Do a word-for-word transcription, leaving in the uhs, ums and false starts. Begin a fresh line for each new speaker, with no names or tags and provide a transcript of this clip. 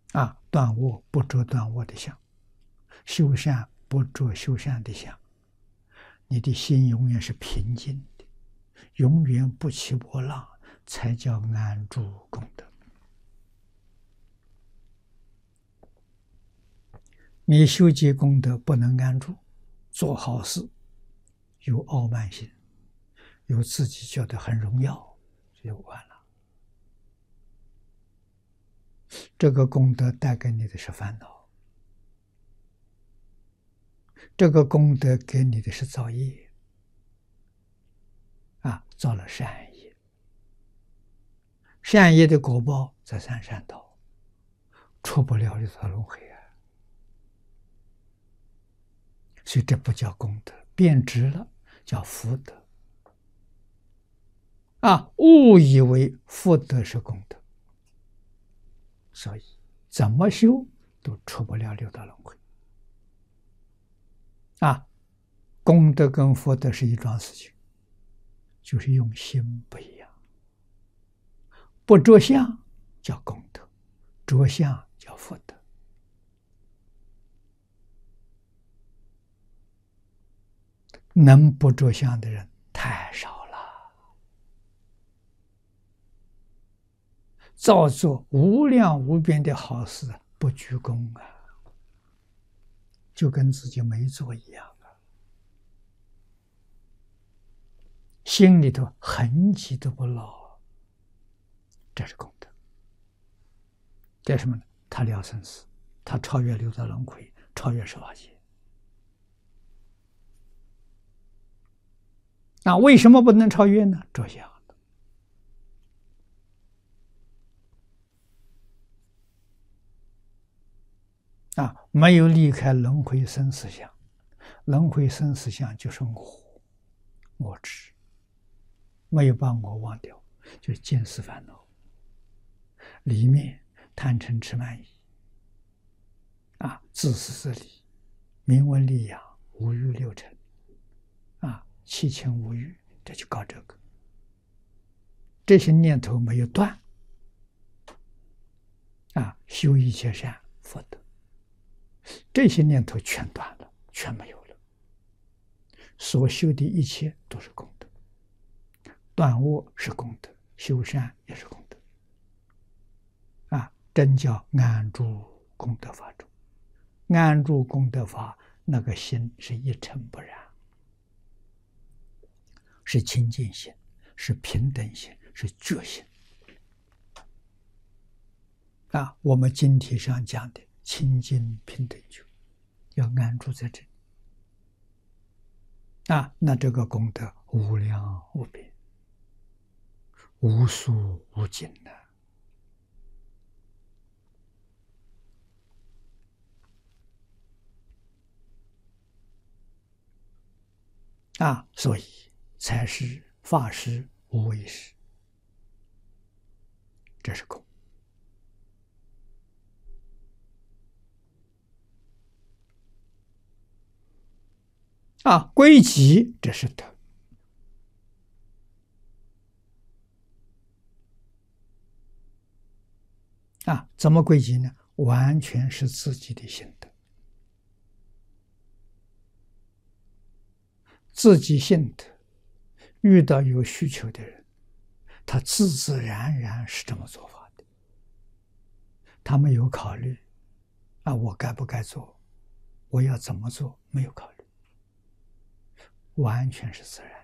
啊，断恶不着断恶的相，修善不着修善的相，你的心永远是平静的，永远不起波浪，才叫安住功德。你修积功德不能安住，做好事有傲慢心，有自己觉得很荣耀，就完了。这个功德带给你的是烦恼，这个功德给你的是造业啊，造了善业，善业的果报在三善道，出不了六道轮回啊。所以这不叫功德，变质了，叫福德啊！误以为福德是功德，所以怎么修都出不了六道轮回啊！功德跟福德是一桩事情，就是用心不一样。不着相叫功德，着相叫福德。能不着相的人太少了，造作无量无边的好事不居功啊，就跟自己没做一样啊，心里头痕迹都不落，这是功德。这是什么呢？他了生死，他超越六道轮回，超越十法界。那为什么不能超越呢？着相啊，没有离开轮回生死相，轮回生死相就是我，我执，没有把我忘掉，就是见思烦恼里面贪嗔痴慢疑啊，自私自利，名闻利养，五欲六尘啊，七情五欲，这就搞这个。这些念头没有断啊，修一切善福德，这些念头全断了，全没有了。所修的一切都是功德，断恶是功德，修善也是功德啊，真叫安住功德法中。安住功德法，那个心是一尘不染，是清净心，是平等心，是觉心啊。我们经题上讲的清净平等觉，要安住在这里啊，那这个功德无量无边，无数无尽的啊，所以才是法师无为师，这是空啊。归集这是德啊。怎么归集呢？完全是自己的心得，自己信得，遇到有需求的人，他自自然然是这么做法的，他没有考虑啊，我该不该做，我要怎么做，没有考虑，完全是自然。